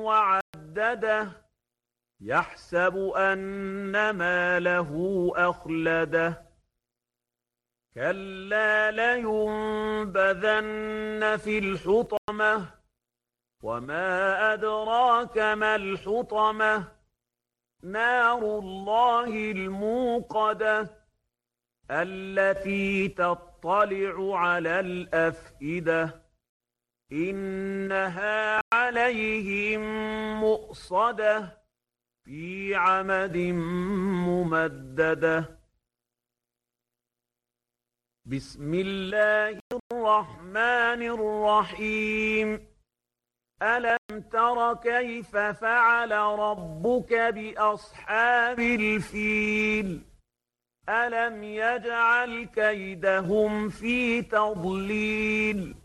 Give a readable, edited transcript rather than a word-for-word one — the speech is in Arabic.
وعدده يحسب أن ماله أخلده كلا لينبذن في الحطمة وما أدراك ما الحطمة نار الله الموقدة التي تطلع على الأفئدة إنها عليهم مؤصدة في عمد ممددة. بسم الله الرحمن الرحيم. ألم تر كيف فعل ربك بأصحاب الفيل ألم يجعل كيدهم في تضليل